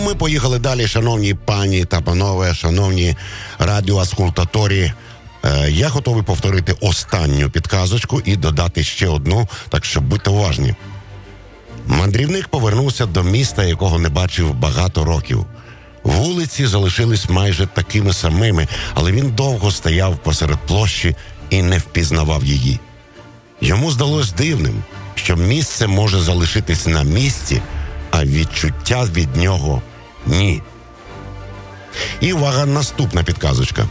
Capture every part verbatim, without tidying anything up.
Ми поїхали далі, шановні пані та панове, шановні радіоаскультаторі. Е, я готовий повторити останню підказочку і додати ще одну, так що будьте уважні. Мандрівник повернувся до міста, якого не бачив багато років. Вулиці залишились майже такими самими, але він довго стояв посеред площі і не впізнавав її. Йому здалось дивним, що місце може залишитись на місці, а відчуття від нього – ні. І увага, наступна підказочка.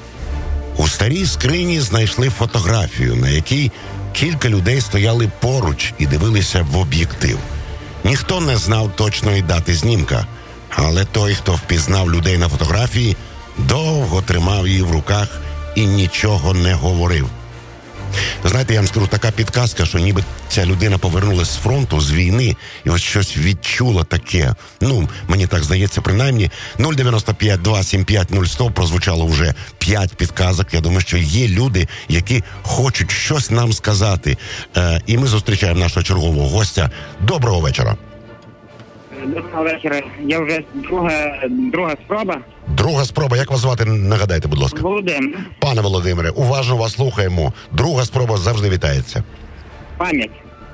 У старій скрині знайшли фотографію, на якій кілька людей стояли поруч і дивилися в об'єктив. Ніхто не знав точної дати знімка, але той, хто впізнав людей на фотографії, довго тримав її в руках і нічого не говорив. Знаєте, я вам скажу, така підказка, що ніби ця людина повернулась з фронту, з війни, і ось щось відчула таке. Ну, мені так здається, принаймні. нуль дев'яносто п'ять два сім п'ять нуль сто прозвучало вже п'ять підказок. Я думаю, що є люди, які хочуть щось нам сказати. Е, і ми зустрічаємо нашого чергового гостя. Доброго вечора. Доброго вечора. Я вже друга, друга спроба. Друга спроба. Як вас звати? Нагадайте, будь ласка. Володимир. Пане Володимире, уважно вас слухаємо. Друга спроба завжди вітається. Пам'ять.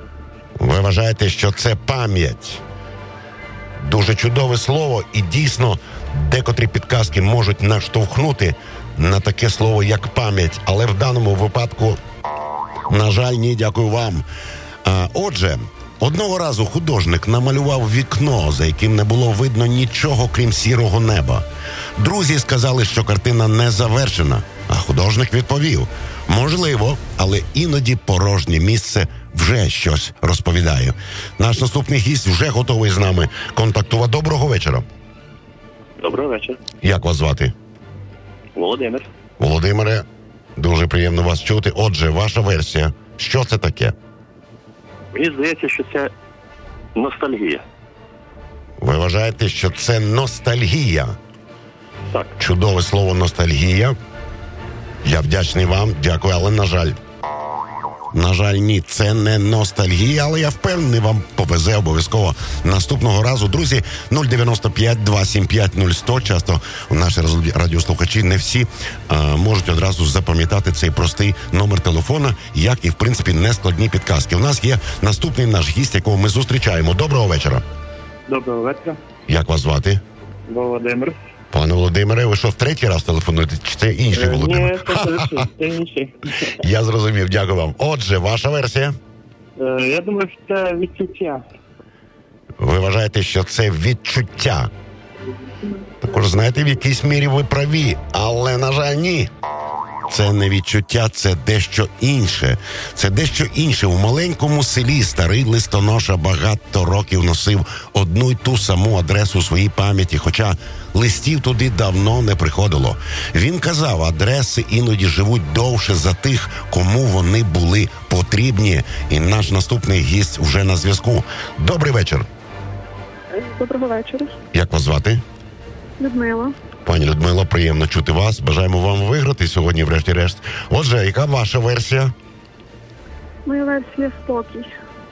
Ви вважаєте, що це пам'ять? Дуже чудове слово, і дійсно декотрі підказки можуть наштовхнути на таке слово, як пам'ять. Але в даному випадку, на жаль, ні, дякую вам. А, отже, одного разу художник намалював вікно, за яким не було видно нічого, крім сірого неба. Друзі сказали, що картина не завершена, а художник відповів: можливо, але іноді порожнє місце вже щось розповідає. Наш наступний гість вже готовий з нами контактувати. Доброго вечора. Доброго вечора. Як вас звати? Володимир. Володимире, дуже приємно вас чути. Отже, ваша версія. Що це таке? Мені здається, що це ностальгія. Ви вважаєте, що це ностальгія? Так. Чудове слово ностальгія. Я вдячний вам, дякую, але на жаль. На жаль, ні, це не ностальгія, але я впевнений, вам повезе обов'язково наступного разу. Друзі, нуль дев'яносто п'ять два сім п'ять нуль сто. Часто наші радіослухачі не всі а, можуть одразу запам'ятати цей простий номер телефона, як і, в принципі, нескладні підказки. У нас є наступний наш гість, якого ми зустрічаємо. Доброго вечора. Доброго вечора. Як вас звати? Володимир. Пане Володимире, ви що, в третій раз телефонуєте? Чи це інший Е, Володимир? Ні, це, це інший. Я зрозумів, дякую вам. Отже, ваша версія? Е, Я думаю, що це відчуття. Ви вважаєте, що це відчуття? Також, знаєте, в якійсь мірі ви праві, але, на жаль, ні. Це не відчуття, це дещо інше. Це дещо інше. У маленькому селі старий листоноша багато років носив одну й ту саму адресу у своїй пам'яті, хоча листів туди давно не приходило. Він казав, адреси іноді живуть довше за тих, кому вони були потрібні. І наш наступний гість вже на зв'язку. Добрий вечір. Доброго вечора. Як вас звати? Людмила. Пані Людмило, приємно чути вас. Бажаємо вам виграти сьогодні, врешті-решт. Отже, яка ваша версія? Моя версія спокій.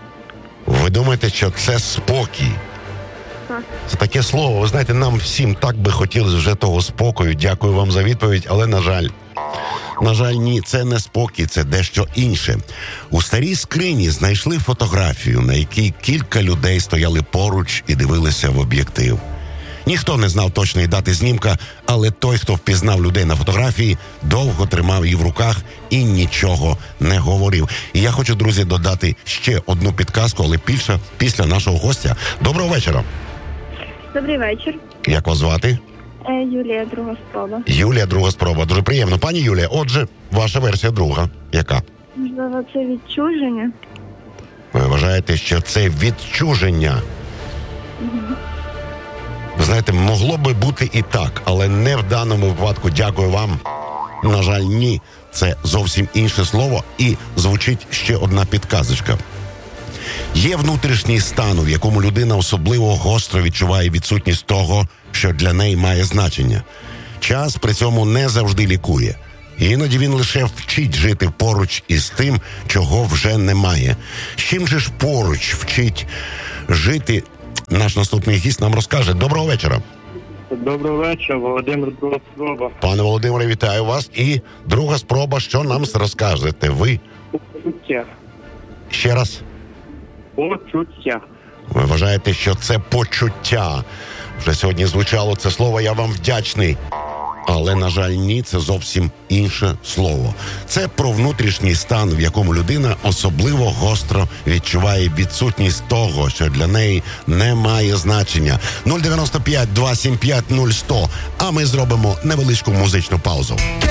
Ви думаєте, що це спокій? Так. Це таке слово. Ви знаєте, нам всім так би хотілося вже того спокою. Дякую вам за відповідь, але, на жаль, на жаль, ні, це не спокій, це дещо інше. У старій скрині знайшли фотографію, на якій кілька людей стояли поруч і дивилися в об'єктив. Ніхто не знав точної дати знімка, але той, хто впізнав людей на фотографії, довго тримав її в руках і нічого не говорив. І я хочу, друзі, додати ще одну підказку, але більше після нашого гостя. Доброго вечора. Добрий вечір. Як вас звати? Е, Юлія, друга спроба. Юлія, друга спроба. Дуже приємно. Пані Юлія, отже, ваша версія друга. Яка? Можливо, це відчуження? Ви вважаєте, що це відчуження? Угу. Ви знаєте, могло би бути і так, але не в даному випадку. Дякую вам. На жаль, ні. Це зовсім інше слово і звучить ще одна підказочка. Є внутрішній стан, в якому людина особливо гостро відчуває відсутність того, що для неї має значення. Час при цьому не завжди лікує. Іноді він лише вчить жити поруч із тим, чого вже немає. З чим же ж поруч вчить жити Наш наступний гість нам розкаже. Доброго вечора. Доброго вечора, Володимир, друга спроба. Пане Володимире, вітаю вас. І друга спроба, що нам розкажете? Ви Почуття. ще раз. Почуття. Ви вважаєте, що це почуття? Вже сьогодні звучало це слово, я вам вдячний. Але, на жаль, ні, це зовсім інше слово. Це про внутрішній стан, в якому людина особливо гостро відчуває відсутність того, що для неї не має значення. нуль дев'яносто п'ять два сім п'ять нуль сто. А ми зробимо невеличку музичну паузу.